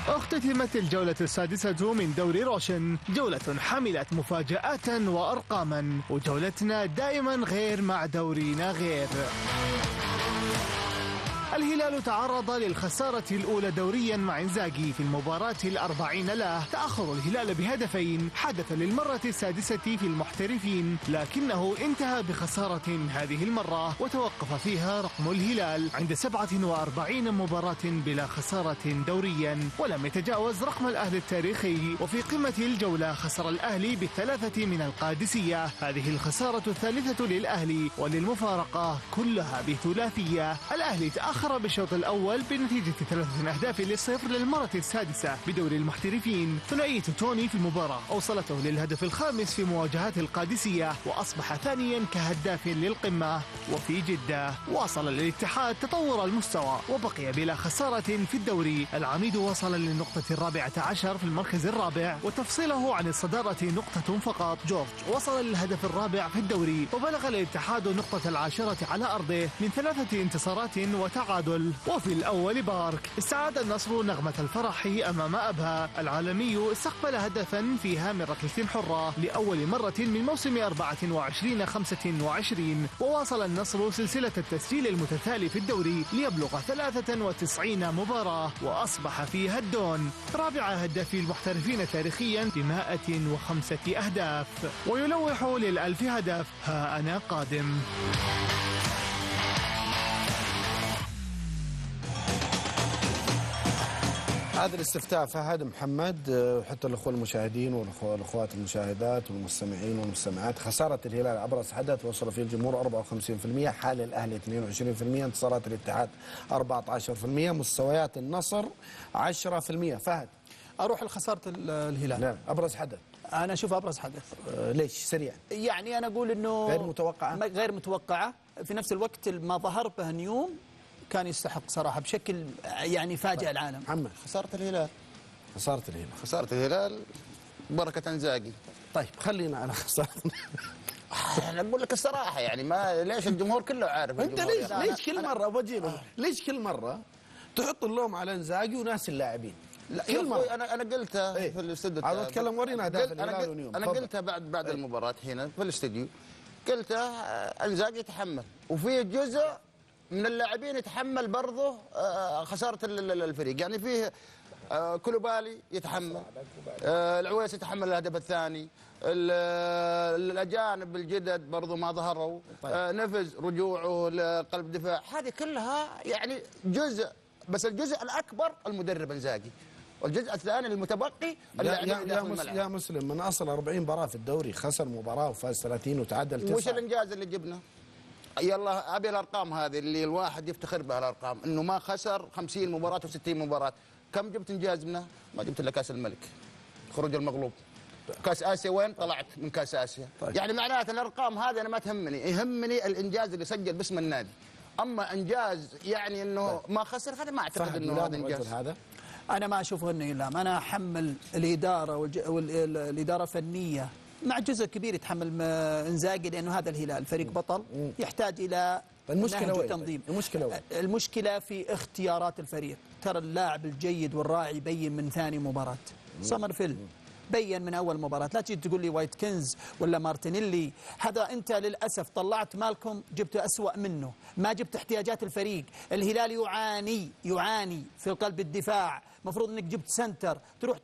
اختتمت الجولة السادسة من دوري روشن، جولة حملت مفاجآت وأرقاما، وجولتنا دائما غير مع دورينا غير. الهلال تعرض للخسارة الأولى دوريا مع إنزاغي في المباراة ال40 له. تأخر الهلال بهدفين حدث للمرة السادسة في المحترفين، لكنه انتهى بخسارة هذه المرة، وتوقف فيها رقم الهلال عند 47 مباراة بلا خسارة دوريا، ولم يتجاوز رقم الأهلي التاريخي. وفي قمة الجولة خسر الأهلي بالثلاثة من القادسية، هذه الخسارة الثالثة للأهلي، وللمفارقة كلها بثلاثية. الأهلي تأخر بالشوط الأول بنتيجة 3 أهداف ل0 للمرة السادسة بدوري المحترفين. ثنائية توني في المباراة أوصلته للهدف الخامس في مواجهات القادسية، وأصبح ثانيا كهداف للقمة. وفي جدة واصل الاتحاد تطور المستوى وبقي بلا خسارة في الدوري. العميد وصل للنقطة 14 في المركز الرابع، وتفصيله عن الصدارة نقطة فقط. جورج وصل للهدف الرابع في الدوري، وبلغ الاتحاد نقطة 10 على أرضه من 3 انتصارات وتعادل. وفي الأول بارك استعاد النصر نغمة الفرح أمام أبها. العالمي استقبل هدفا فيها من ركلة حرة لأول مرة من موسم 24-25، وواصل النصر سلسلة التسجيل المتتالي في الدوري ليبلغ 93 مباراة، وأصبح فيها الدون رابع هداف المحترفين تاريخيا ب105 أهداف، ويلوح لل1000 هدف. ها أنا قادم. هذا الاستفتاء فهد محمد وحتى الأخوة المشاهدين والأخوات المشاهدات والمستمعين والمستمعات، خسارة الهلال أبرز حدث وصل فيه الجمهور 54%، حال الأهلي 22%، انتصارات الاتحاد 14%، مستويات النصر 10%. فهد، أروح لخسارة الهلال. نعم، أبرز حدث. أنا أشوف أبرز حدث. ليش سريع؟ يعني أنا أقول إنه غير متوقعة، في نفس الوقت ما ظهر به نيوم كان يستحق صراحة بشكل يعني فاجأ العالم. محمد، خسارة الهلال. خسارة الهلال بركة إنزاغي. طيب خلينا على خسارة. أنا أقول لك الصراحة، يعني ما ليش الجمهور كله عارف. أنت ليش كل مرة بجيله ليش كل مرة تحط اللوم على إنزاغي وناس اللاعبين؟ لا كل مرة أنا قلتها في الاستوديو. أنا أتكلم ورينا أهداف الهلال ونيوم. أنا قلتها بعد المباراة هنا في الاستوديو، قلتها إنزاغي يتحمل، وفي جزء من اللاعبين يتحمل برضه خسارة الفريق. يعني فيه كلوبالي يتحمل، العويس يتحمل الهدف الثاني، الأجانب الجدد برضه ما ظهروا، نفز رجوعه لقلب دفاع، هذه كلها يعني جزء، بس الجزء الأكبر المدرب إنزاغي، والجزء الثاني المتبقي يا مسلم، من أصل 40 مباراة في الدوري خسر مباراة وفاز 30 وتعادل 9. وش الإنجاز اللي جبنا؟ يلا ابي الارقام هذه اللي الواحد يفتخر بها، الارقام انه ما خسر 50 مباراه و60 مباراه. كم جبت انجاز منه؟ ما جبت الا كاس الملك، خروج المغلوب. كاس اسيا وين طلعت من كاس اسيا؟ طيب. يعني معناته الارقام هذه انا ما تهمني، يهمني الانجاز اللي سجل باسم النادي. اما انجاز يعني انه ما خسر، هذا ما اعتقد انه هذا انجاز. هذا انا ما اشوفه انه ايلام، انا احمل الاداره والاداره الفنيه مع جزء كبير يتحمل إنزاغي، لأنه هذا الهلال فريق بطل يحتاج إلى نهج وتنظيم. المشكلة في اختيارات الفريق. ترى اللاعب الجيد والراعي بين من ثاني مباراة. سومرفيلد بين من أول مباراة، لا تجي تقول لي وايتكنز ولا مارتينيلي. هذا أنت للأسف طلعت مالكم جبت أسوأ منه، ما جبت احتياجات الفريق. الهلال يعاني في قلب الدفاع، مفروض أنك جبت سنتر تروح